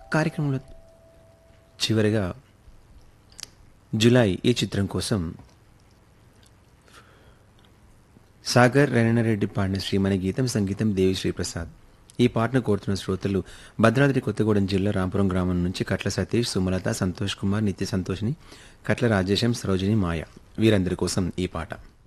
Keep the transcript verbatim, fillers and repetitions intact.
కార్యక్రమంలో చివరిగా జులై ఈ చిత్రం కోసం సాగర్ రణరెడ్డి పాడిన శ్రీమణి గీతం, సంగీతం దేవి శ్రీప్రసాద్. ఈ పాటను కోరుతున్న శ్రోతలు భద్రాద్రి కొత్తగూడెం జిల్లా రాంపురం గ్రామం నుంచి కట్ల సతీష్, సుమలత, సంతోష్ కుమార్, నిత్య సంతోషిని, కట్ల రాజేశం, సరోజిని, మాయ. వీరందరి కోసం ఈ పాట.